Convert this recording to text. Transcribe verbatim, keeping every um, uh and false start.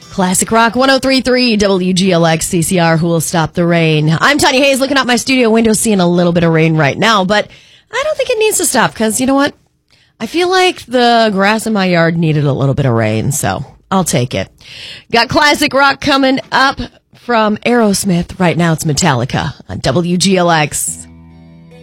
Classic Rock one oh three point three W G L X C C R. Who will stop the rain? I'm Tanya Hayes, looking out my studio window, seeing a little bit of rain right now, but I don't think it needs to stop because you know what? I feel like the grass in my yard needed a little bit of rain, so I'll take it. Got classic rock coming up from Aerosmith. Right now it's Metallica on W G L X.